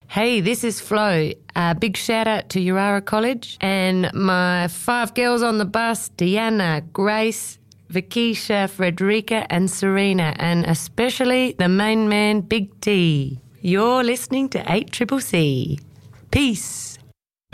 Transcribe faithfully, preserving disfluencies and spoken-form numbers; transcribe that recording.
Hey, this is Flo. Uh, big shout out to Urara College and my five girls on the bus, Deanna, Grace, Vikisha, Frederica and Serena, and especially the main man, Big T. You're listening to eight C C C. Peace.